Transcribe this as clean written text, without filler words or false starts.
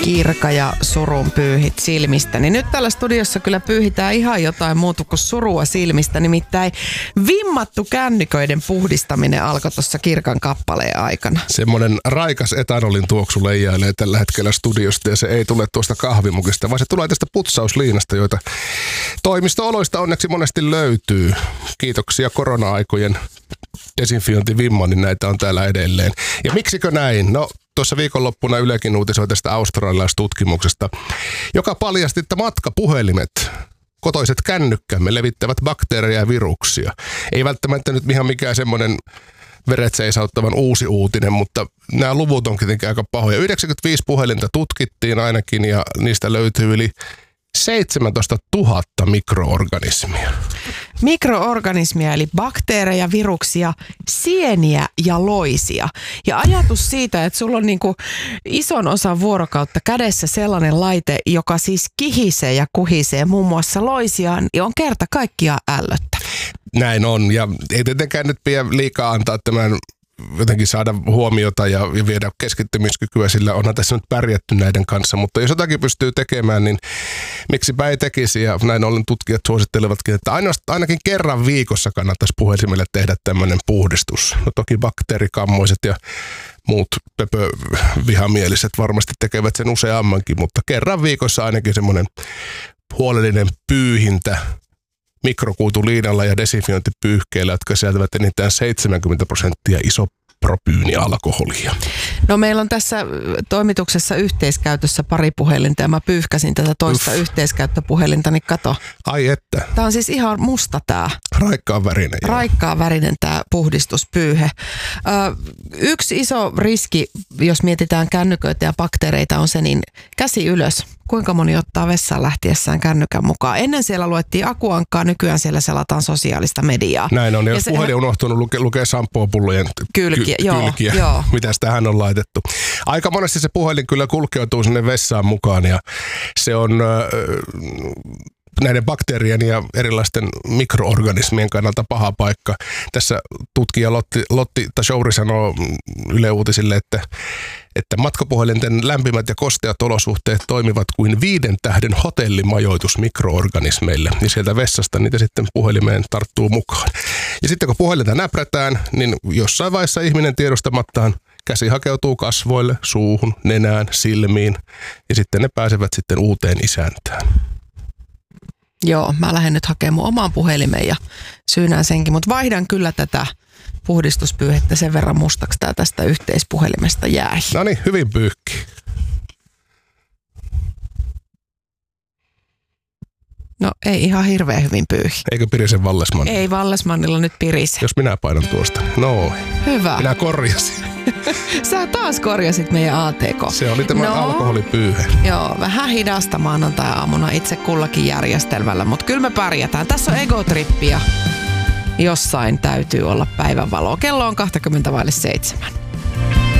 Kirka ja surun pyyhit silmistä. Niin nyt täällä studiossa kyllä pyyhitään ihan jotain muuta kuin surua silmistä. Nimittäin vimmattu kännyköiden puhdistaminen alkoi tuossa Kirkan kappaleen aikana. Semmoinen raikas etanolin tuoksu leijailee tällä hetkellä studiosta ja se ei tule tuosta kahvimukista, vaan se tulee tästä putsausliinasta, joita toimisto-oloista onneksi monesti löytyy. Kiitoksia korona-aikojen desinfiointivimman, niin näitä on täällä edelleen. Ja miksikö näin? No, tuossa viikonloppuna Ylekin uutisoi tästä australialaistutkimuksesta, joka paljasti, että matkapuhelimet, kotoiset kännykkämme levittävät bakteereja ja viruksia. Ei välttämättä nyt ihan mikään semmoinen veret seisauttavan uusi uutinen, mutta nämä luvut on kuitenkin aika pahoja. 95 puhelinta tutkittiin ainakin ja niistä löytyy yli 17 000 mikroorganismia. Mikroorganismia eli bakteereja, viruksia, sieniä ja loisia. Ja ajatus siitä, että sulla on niinku ison osan vuorokautta kädessä sellainen laite, joka siis kihisee ja kuhisee muun muassa loisia, niin on kerta kaikkiaan ällöttävä. Näin on ja ei tietenkään nyt pidä liikaa antaa tämän jotenkin saada huomiota ja viedä keskittymiskykyä, sillä onhan tässä nyt pärjätty näiden kanssa, mutta jos jotakin pystyy tekemään, niin miksipä ei tekisi, ja näin ollen tutkijat suosittelevatkin, että ainakin kerran viikossa kannattaisi puhelimelle tehdä tämmöinen puhdistus. No toki bakteerikammoiset ja muut vihamieliset varmasti tekevät sen useammankin, mutta kerran viikossa ainakin semmoinen huolellinen pyyhintä mikrokuituliinalla ja desinfiointipyyhkeillä, jotka sisältävät enintään 70% isopropyynialkoholia. No meillä on tässä toimituksessa yhteiskäytössä pari puhelinta ja mä pyyhkäsin tätä toista yhteiskäyttöpuhelinta, niin kato. Ai että. Tää on siis ihan musta tää. Raikkaan värinen. Raikkaan värinen tää puhdistuspyyhe. Yksi iso riski, jos mietitään kännyköitä ja bakteereita, on se, niin käsi ylös. Kuinka moni ottaa vessaan lähtiessään kännykän mukaan? Ennen siellä luettiin akuankkaa, nykyään siellä selataan sosiaalista mediaa. Näin on, ja jos puhelin on unohtunut lukee shampoo-pullojen kylkiä. Joo. Mitäs tähän on laitettu. Aika monesti se puhelin kyllä kulkeutuu sinne vessaan mukaan, ja se on näiden bakteerien ja erilaisten mikroorganismien kannalta paha paikka. Tässä tutkija Lotti Tashouri sanoo Yle Uutisille, että matkapuhelinten lämpimät ja kosteat olosuhteet toimivat kuin 5 tähden hotellimajoitus mikroorganismeille. Ja sieltä vessasta niitä sitten puhelimeen tarttuu mukaan. Ja sitten kun puhelinta näprätään, niin jossain vaiheessa ihminen tiedostamattaan käsi hakeutuu kasvoille, suuhun, nenään, silmiin. Ja sitten ne pääsevät sitten uuteen isäntään. Joo, mä lähden nyt hakemaan mun omaan puhelimeen ja syynään senkin, mutta vaihdan kyllä tätä puhdistuspyyhettä sen verran mustaksi tää tästä yhteispuhelimesta jäi. No niin, hyvin pyyhki. No ei ihan hirveän hyvin pyyhi. Eikö Pirisen Vallesmanni? Ei Vallesmannilla nyt pirise. Jos minä painan tuosta. No. Hyvä. Minä korjasin. Sä taas korjasit meidän ATK. Se oli tämä alkoholipyyhe. Joo, vähän hidasta maanantai-aamuna itse kullakin järjestelmällä, mutta kyllä me pärjätään. Tässä on egotrippi ja jossain täytyy olla päivänvaloa. Kello on 7:20.